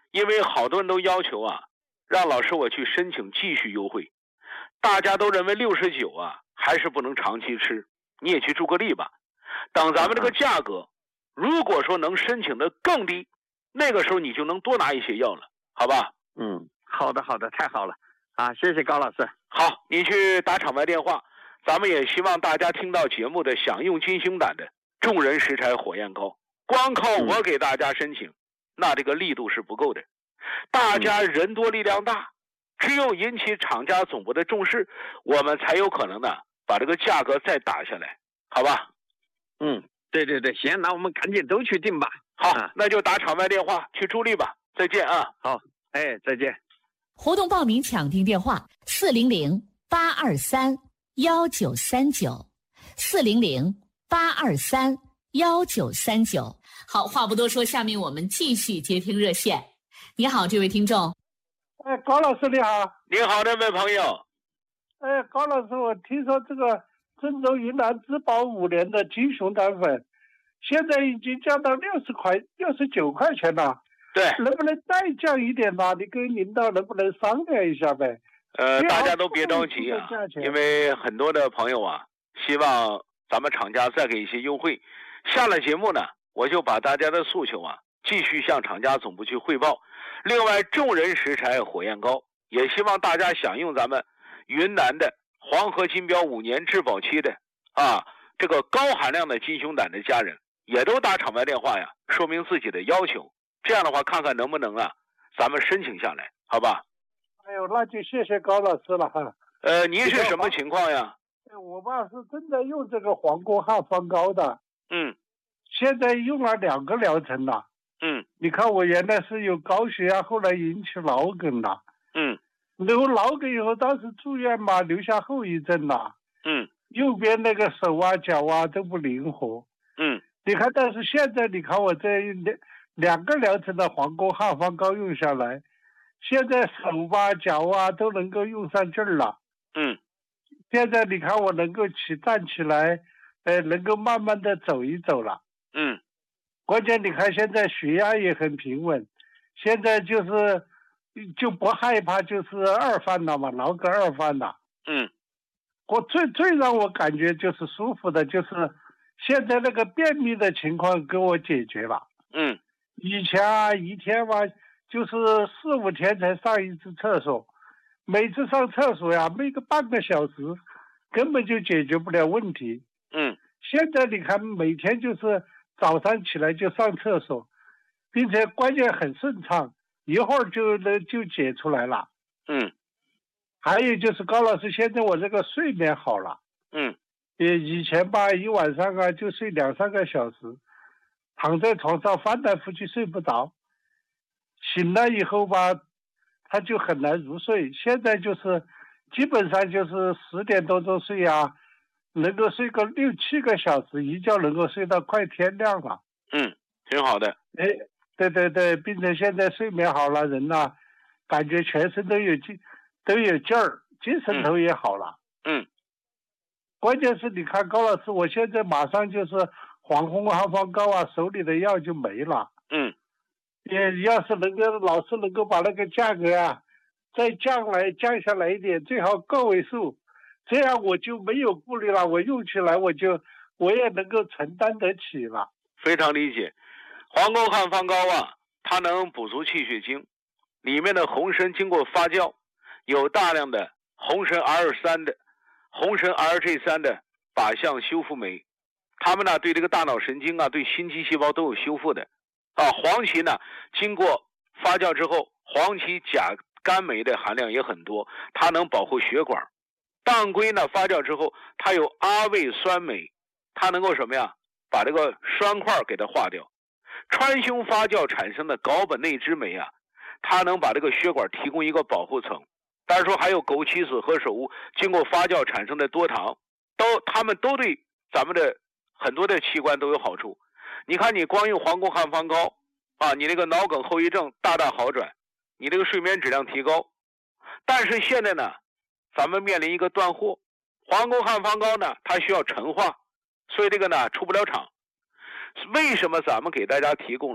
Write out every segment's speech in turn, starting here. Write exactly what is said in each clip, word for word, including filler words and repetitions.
因为好多人都要求啊，让老师我去申请继续优惠。大家都认为六十九啊，还是不能长期吃，你也去助个力吧。等咱们这个价格，如果说能申请的更低，那个时候你就能多拿一些药了，好吧？ 嗯，好的，好的，太好了啊！谢谢高老师。 好，你去打场外电话。咱们也希望大家听到节目的想用金星胆的众人食材火焰膏，光靠我给大家申请，嗯、那这个力度是不够的。大家人多力量大，只有引起厂家总部的重视，我们才有可能呢把这个价格再打下来，好吧？ 嗯，对对对，行，那我们赶紧都去订吧。 好，啊、那就打场外电话去助力吧。再见啊！ 好，哎，再见。 活动报名抢订电话：四零零八二三幺九三九，四零零八二三幺九三九。好，话不多说，下面我们继续接听热线。你好，这位听众。 哎，高老师你好。 你好，这位朋友。 哎，高老师，我听说这个郑州云南质保五年的金熊胆粉，现在已经降到六十块、六十九块钱了。 对， 能不能再降一点吧？你跟领导能不能商量一下呗？ 呃，大家都别着急啊，因为很多的朋友啊，希望咱们厂家再给一些优惠。下了节目呢，我就把大家的诉求啊，继续向厂家总部去汇报。另外，众人食材火焰膏，也希望大家享用咱们云南的黄河金标五年质保期的啊，这个高含量的金熊胆的家人，也都打场外电话呀，说明自己的要求。这样的话，看看能不能啊，咱们申请下来，好吧？ 哎呦，那就谢谢高老师了哈。 呃，您是什么情况呀？ 我爸是真的用这个黄沟汉方膏的。 嗯。 现在用了两个疗程了。 嗯。 你看我原来是有高血压，后来引起脑梗了。 嗯。 然后脑梗以后，当时住院嘛，留下后遗症了。 嗯。 右边那个手啊、脚啊都不灵活。 嗯。 你看，但是现在你看我这两两个疗程的黄沟汉方膏用下来。现在手吧脚啊都能够用上劲儿了。 嗯， 现在你看我能够起站起来，呃，能够慢慢的走一走了。 嗯， 关键你看现在血压也很平稳，现在就是就不害怕就是二犯了嘛，脑梗二犯了。 嗯， 我最最让我感觉就是舒服的，就是现在那个便秘的情况给我解决了。 嗯， 以前啊一天嘛。就是四五天才上一次厕所，每次上厕所呀，没个半个小时，根本就解决不了问题。 嗯， 现在你看每天就是早上起来就上厕所，并且关键很顺畅，一会儿就能就解出来了。 嗯， 还有就是高老师，现在我这个睡眠好了。 嗯， 也以前吧一晚上啊就睡两三个小时，躺在床上翻来覆去睡不着。醒了以后吧，他就很难入睡。现在就是基本上就是十点多钟睡啊，能够睡个六七个小时，一觉能够睡到快天亮了。 嗯，挺好的。 哎，对对对，并且现在睡眠好了，人呐、啊，感觉全身都有劲，都有劲儿，精神头也好了。 嗯， 关键是你看高老师，我现在马上就是黄红汉方膏啊，手里的药就没了。 嗯。 也要是能够老师能够把那个价格啊再降来降下来一点，最好个位数，这样我就没有顾虑了，我用起来我就我也能够承担得起了。 非常理解。黄沟汉方膏啊，它能补足气血精，里面的红参经过发酵，有大量的红参 R 三 的红参 R G 三 的靶向修复酶，它们呢对这个大脑神经啊对心肌细胞都有修复的。啊，黄芪呢，经过发酵之后，黄芪钾甘酶的含量也很多，它能保护血管。当归呢，发酵之后，它有阿魏酸酶，它能够什么呀？把这个栓块给它化掉。川芎发酵产生的睾本内酯酶啊，它能把这个血管提供一个保护层。当然说还有枸杞子和首乌经过发酵产生的多糖，都它们都对咱们的很多的器官都有好处。你看，你光用黄沟汉方膏啊，你那个脑梗后遗症大大好转，你这个睡眠质量提高。但是现在呢，咱们面临一个断货，黄沟汉方膏呢，它需要陈化，所以这个呢出不了厂。为什么咱们给大家提供了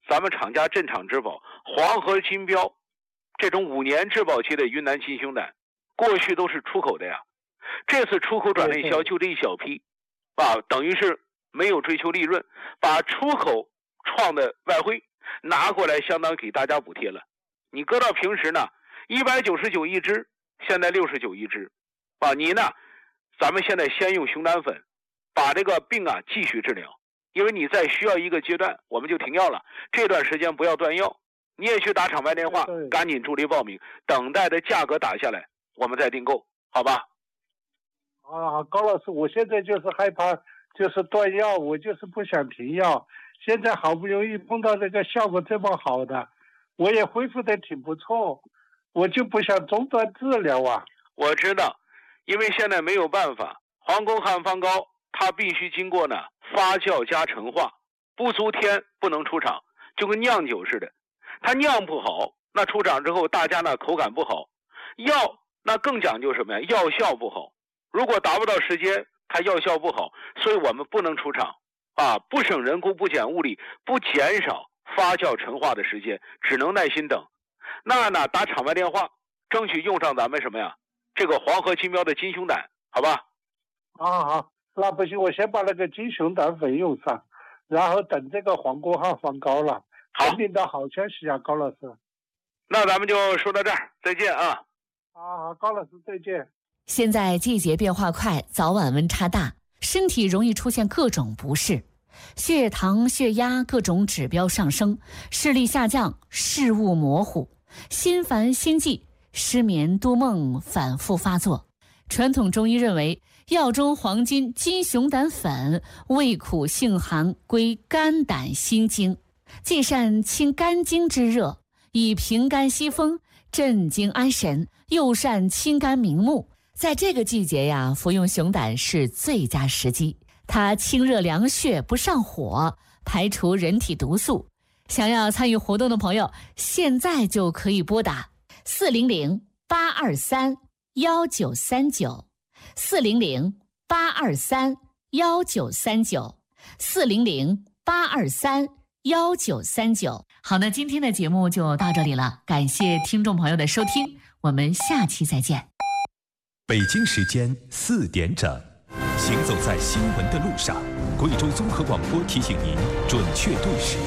咱们厂家镇厂质保黄河金标这种五年质保期的云南金熊胆，过去都是出口的呀，这次出口转内销就这一小批，啊，等于是没有追求利润，把出口创的外汇拿过来，相当给大家补贴了。你搁到平时呢，一百九十九一支，现在六十九一支，啊，你呢，咱们现在先用熊胆粉，把这个病啊继续治疗，因为你在需要一个阶段，我们就停药了，这段时间不要断药，你也去打厂外电话，赶紧助力报名，等待的价格打下来，我们再订购，好吧？ 啊，高老师，我现在就是害怕，就是断药，我就是不想停药。现在好不容易碰到这个效果这么好的，我也恢复的挺不错，我就不想中断治疗啊。 我知道，因为现在没有办法，黄沟汉方膏它必须经过呢发酵加陈化，不足天不能出厂，就跟酿酒似的，它酿不好，那出厂之后大家呢口感不好，药那更讲究什么呀？药效不好，如果达不到时间，它药效不好，所以我们不能出厂啊，不省人工，不减物力，不减少发酵陈化的时间，只能耐心等。那呢，打厂外电话，争取用上咱们什么呀？这个黄河金标的金熊胆，好吧？ 啊好，那不行，我先把那个金熊胆粉用上，然后等这个黄沟汉方膏了。 好， 听到好消息啊，高老师。 那咱们就说到这儿，再见啊！ 啊好，高老师再见。 现在季节变化快，早晚温差大，身体容易出现各种不适，血糖、血压各种指标上升，视力下降，视物模糊，心烦心悸，失眠多梦反复发作。传统中医认为，药中黄金金熊胆粉味苦性寒，归肝胆心经，既善清肝经之热，以平肝息风，镇惊安神，又善清肝明目。在这个季节呀，服用熊胆是最佳时机。它清热凉血，不上火，排除人体毒素。想要参与活动的朋友，现在就可以拨打四零零八二三幺九三九，四零零八二三幺九三九，四零零八二三幺九三九。好，那今天的节目就到这里了，感谢听众朋友的收听，我们下期再见。 北京时间四点整，行走在新闻的路上，贵州综合广播提醒您准确对时。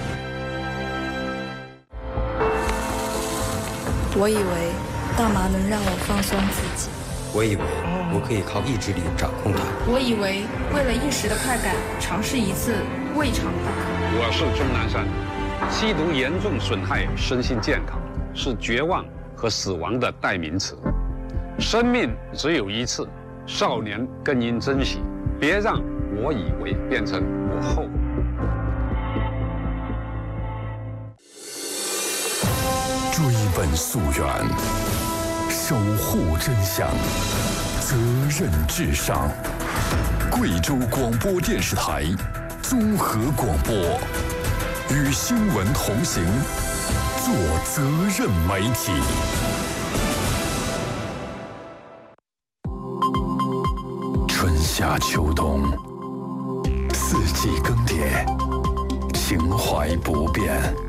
我以为大麻能让我放松自己， 我以为我可以靠意志力掌控它， 我以为为了一时的快感，尝试一次未尝不可。 我是钟南山，吸毒严重损害身心健康，是绝望和死亡的代名词。生命只有一次，少年更应珍惜，别让我以为变成我后。 追本溯源，守护真相，责任至上。贵州广播电视台综合广播，与新闻同行，做责任媒体。春夏秋冬，四季更迭，情怀不变。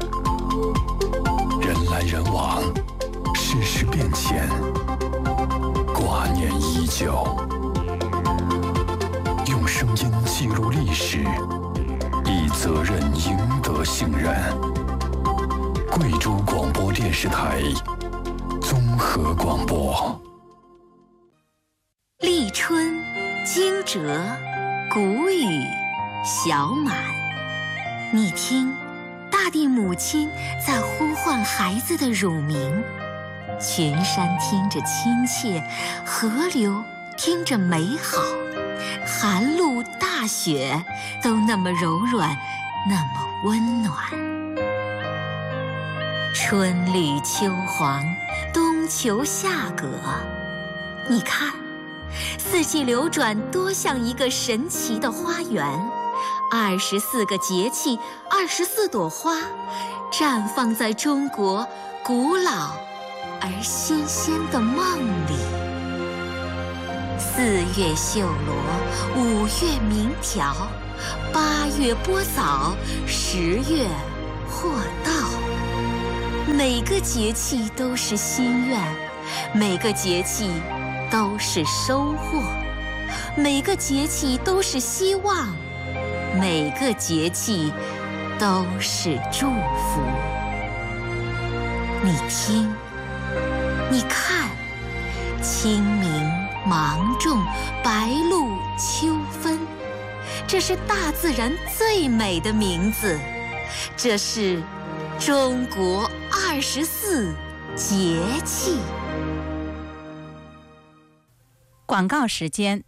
人来人往，世事变迁，挂念依旧。用声音记录历史，以责任赢得信任。贵州广播电视台综合广播。 立春，惊蛰，谷雨，小满。你听，大地母亲在呼唤孩子的乳名，群山听着亲切，河流听着美好，寒露大雪都那么柔软，那么温暖。春绿秋黄，冬秋夏葛，你看，四季流转多像一个神奇的花园，二十四个节气，二十四朵花，绽放在中国古老而新鲜的梦里。四月绣罗，五月鸣条，八月播枣，十月或道。每个节气都是心愿，每个节气都是收获，每个节气都是希望，每个节气都是祝福。你听，你看，清明、芒种、白露、秋分，这是大自然最美的名字，这是中国二十四节气。 广告时间。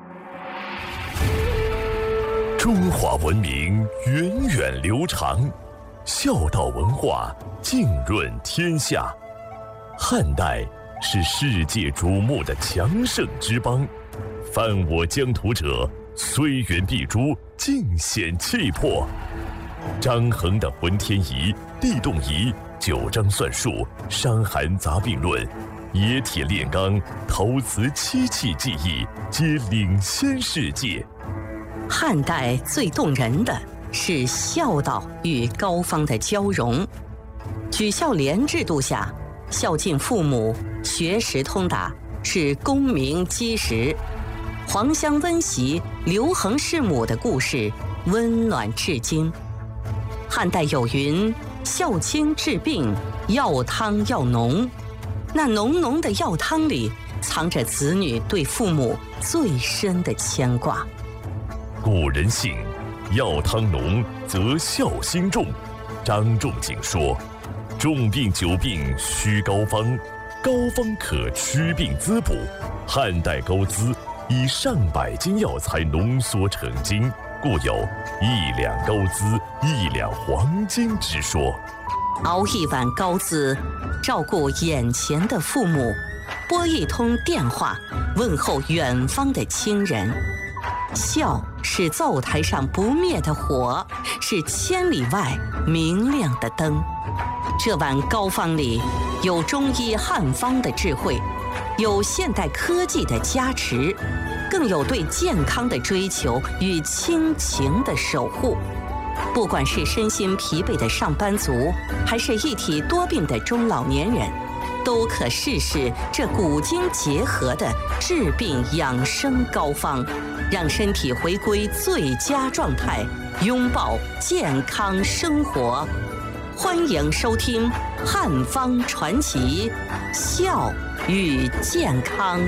中华文明源远流长，孝道文化浸润天下。汉代是世界瞩目的强盛之邦，犯我疆土者，虽远必诛，尽显气魄。张衡的浑天仪、地动仪、九章算术、伤寒杂病论、冶铁炼钢、陶瓷漆器技艺，皆领先世界。 汉代最动人的是孝道与高方的交融。举孝廉制度下，孝敬父母、学识通达是功名基石。黄香温席、刘恒弑母的故事温暖至今。汉代有云：孝亲治病，药汤要浓。那浓浓的药汤里，藏着子女对父母最深的牵挂。 古人信，药汤浓则孝心重。张仲景说：重病久病需膏方，膏方可祛病滋补。汉代膏滋以上百斤药材浓缩成精，故有一两膏滋，一两黄金之说。 熬一碗膏滋，照顾眼前的父母，拨一通电话，问候远方的亲人。孝是灶台上不灭的火，是千里外明亮的灯。这碗膏方里有中医汉方的智慧，有现代科技的加持，更有对健康的追求与亲情的守护。不管是身心疲惫的上班族，还是一体多病的中老年人，都可试试这古今结合的治病养生膏方，让身体回归最佳状态，拥抱健康生活。欢迎收听《汉方传奇》，孝与健康。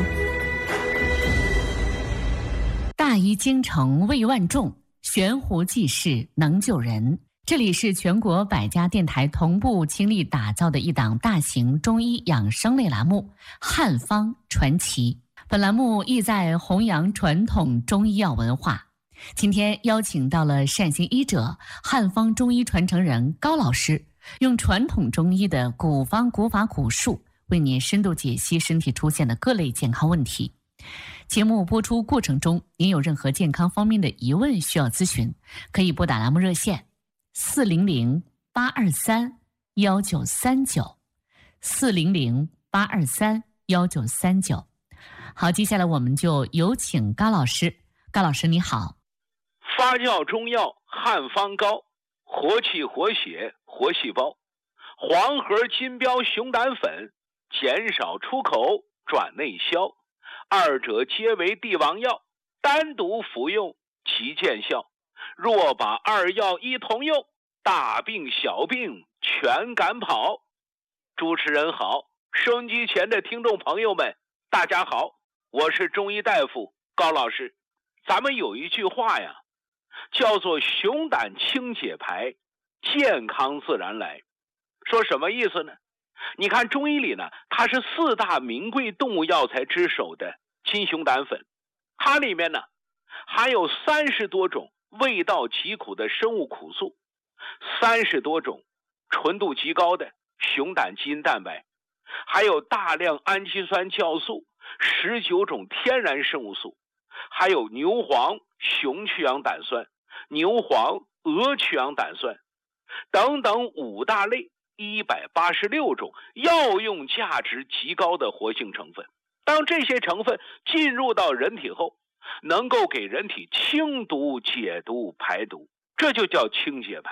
大医精诚为万众，悬壶济世能救人。这里是全国百家电台同步倾力打造的一档大型中医养生类栏目《汉方传奇》。本栏目意在弘扬传统中医药文化。今天邀请到了善心医者、汉方中医传承人高老师，用传统中医的古方古法古术，为您深度解析身体出现的各类健康问题。节目播出过程中，您有任何健康方面的疑问需要咨询，可以拨打栏目热线四零零八二三幺九三九四零零八二三幺九三九。好，接下来我们就有请高老师。高老师你好。 发酵中药汉方膏，活气活血活细胞。黄河金标熊胆粉，减少出口转内消，二者皆为帝王药，单独服用其见效。若把二药一同用，大病小病全赶跑。主持人好，收音机前的听众朋友们大家好，我是中医大夫高老师。咱们有一句话呀，叫做熊胆清解牌，健康自然来。说什么意思呢？你看中医里呢，它是四大名贵动物药材之首的金熊胆粉，它里面呢含有三十多种味道极苦的生物苦素，三十多种纯度极高的熊胆基因蛋白，还有大量氨基酸酵素，十九种天然生物素，还有牛黄、熊去氧胆酸、牛黄、鹅去氧胆酸等等五大类一百八十六种药用价值极高的活性成分。当这些成分进入到人体后，能够给人体清毒、解毒、排毒，这就叫清解牌。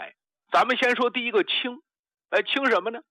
咱们先说第一个清，哎，清什么呢？